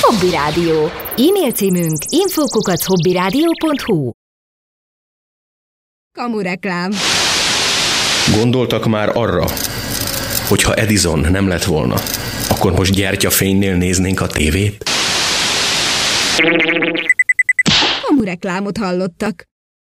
Hobby Rádió. E-mail címünk info@hobbyradio.hu. Kamureklám. Gondoltak már arra, hogyha Edison nem lett volna, akkor most gyertyafénynél néznénk a tévét? Kamureklámot hallottak.